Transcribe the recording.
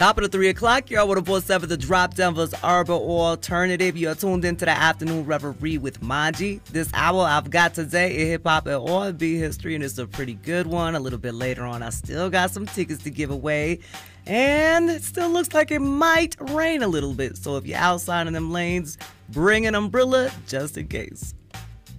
Top of the 3 o'clock, you're with 104.7 The Drop, Denver's urban alternative. You're tuned into the afternoon reverie with Manji. This hour I've got today is hip hop and R&B history, and it's a pretty good one. A little bit later on, I still got some tickets to give away, and it still looks like it might rain a little bit. So if you're outside in them lanes, bring an umbrella just in case.